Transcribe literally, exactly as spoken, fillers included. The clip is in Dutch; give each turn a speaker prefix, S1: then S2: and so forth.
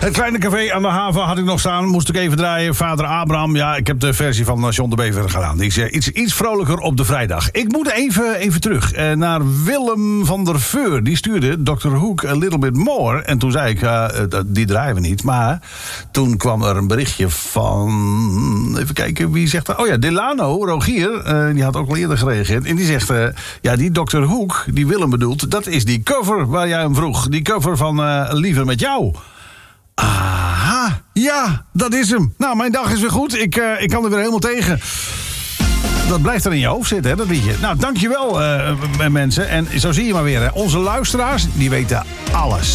S1: Het kleine café aan de haven had ik nog staan. Moest ik even draaien. Vader Abraham. Ja, ik heb de versie van John de Bever gedaan. Die is uh, iets, iets vrolijker op de vrijdag. Ik moet even, even terug uh, naar Willem van der Veur. Die stuurde doctor Hook a little bit more. En toen zei ik, uh, uh, die draaien we niet. Maar toen kwam er een berichtje van... Even kijken, wie zegt dat? Oh ja, Delano, Rogier. Uh, die had ook al eerder gereageerd. En die zegt, uh, ja, die dokter Hook, die Willem bedoelt... dat is die cover waar jij hem vroeg. Die cover van uh, Liever met jou. Aha, ja, dat is hem. Nou, mijn dag is weer goed. Ik, uh, ik kan er weer helemaal tegen. Dat blijft er in je hoofd zitten, hè, dat liedje. Nou, dankjewel, uh, mensen. En zo zie je maar weer, hè. Onze luisteraars, die weten alles.